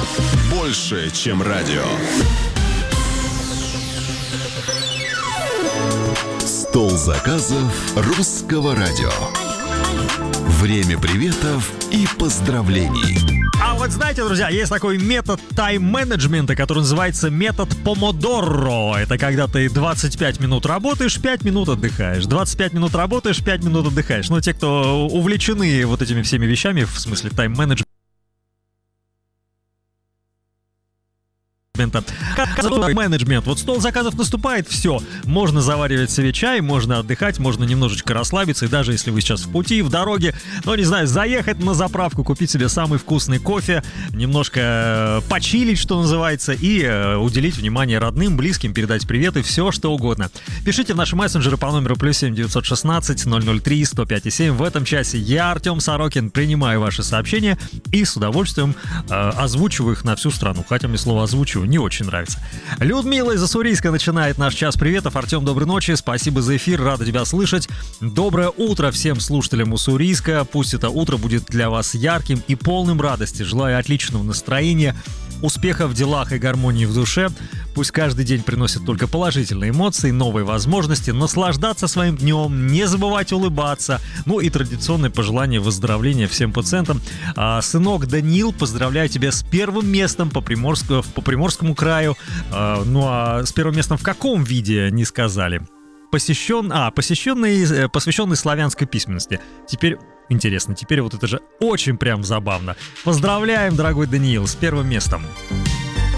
Больше, чем радио. Стол заказов русского радио. Время приветов и поздравлений. А вот знаете, друзья, есть такой метод тайм-менеджмента, который называется метод помодоро. Это когда ты 25 минут работаешь, 5 минут отдыхаешь. 25 минут работаешь, 5 минут отдыхаешь. Но те, кто увлечены вот этими всеми вещами, в смысле тайм-менеджмента, менеджмент. Вот стол заказов наступает, все. Можно заваривать себе чай, можно отдыхать, можно немножечко расслабиться. И даже если вы сейчас в пути, в дороге, ну, не знаю, заехать на заправку, купить себе самый вкусный кофе, немножко почилить, что называется, и уделить внимание родным, близким, передать привет и все, что угодно. Пишите в наши мессенджеры по номеру +7 916 003 105 7. В этом часе я, Артем Сорокин, принимаю ваши сообщения и с удовольствием озвучиваю их на всю страну. Хотя мне слово «озвучиваю» не очень нравится. Людмила из Уссурийска начинает наш час приветов. Артем, доброй ночи, спасибо за эфир, рада тебя слышать. Доброе утро всем слушателям Уссурийска. Пусть это утро будет для вас ярким и полным радости. Желаю отличного настроения, успеха в делах и гармонии в душе. Пусть каждый день приносит только положительные эмоции, новые возможности, наслаждаться своим днем, не забывать улыбаться. Ну и традиционное пожелание выздоровления всем пациентам. Сынок Даниил, поздравляю тебя с первым местом по Приморскому краю. Ну а с первым местом в каком виде, не сказали. Посвященный славянской письменности. Теперь интересно, теперь вот это же очень прям забавно. Поздравляем, дорогой Даниил, с первым местом.